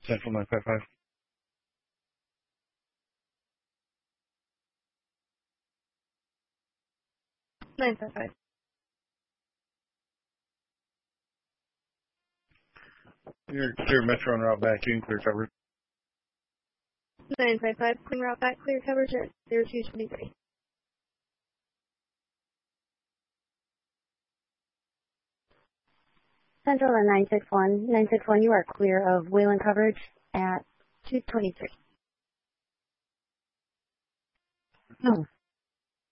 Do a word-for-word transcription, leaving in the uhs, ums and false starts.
Central nine five five. nine five five. You're clear Metro on route back, you can clear coverage. nine five five, clear route back, clear coverage at zero two two three. Central at nine six one. nine six one, you are clear of Wayland coverage at two twenty-three. No.